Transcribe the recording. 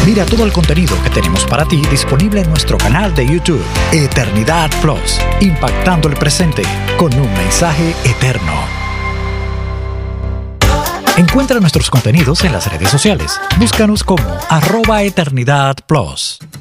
Mira todo el contenido que tenemos para ti disponible en nuestro canal de YouTube, Eternidad Plus, impactando el presente con un mensaje eterno. Encuentra nuestros contenidos en las redes sociales. Búscanos como @EternidadPlus.